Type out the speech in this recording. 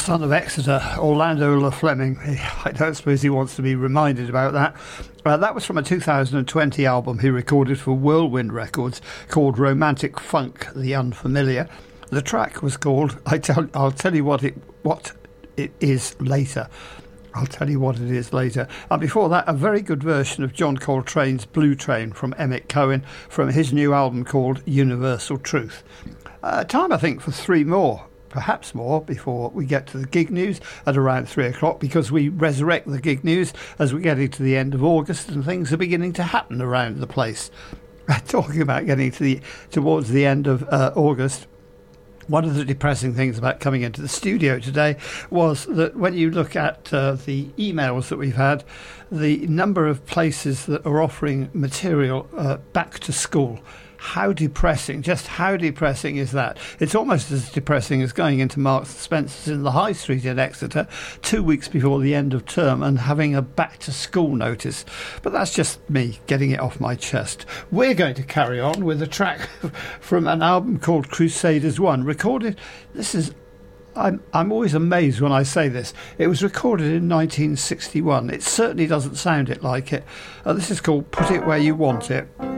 son of Exeter, Orlando LaFleming. I don't suppose he wants to be reminded about that. That was from a 2020 album he recorded for Whirlwind Records called Romantic Funk, The Unfamiliar. The track was called I'll tell you what it is later. I'll tell you what it is later. And before that, a very good version of John Coltrane's Blue Train from Emmett Cohen from his new album called Universal Truth. Time, I think, for three more. Perhaps more before we get to the gig news at around 3 o'clock, because we resurrect the gig news as we get into the end of August and things are beginning to happen around the place. Talking about getting towards the end of August, one of the depressing things about coming into the studio today was that when you look at the emails that we've had, the number of places that are offering material back to school. How depressing, just how depressing is that? It's almost as depressing as going into Marks and Spencer's in the High Street in Exeter 2 weeks before the end of term and having a back to school notice. But that's just me getting it off my chest. We're going to carry on with a track from an album called Crusaders 1, recorded, I'm always amazed when I say this. It was recorded in 1961. It certainly doesn't sound like it. This is called Put It Where You Want It.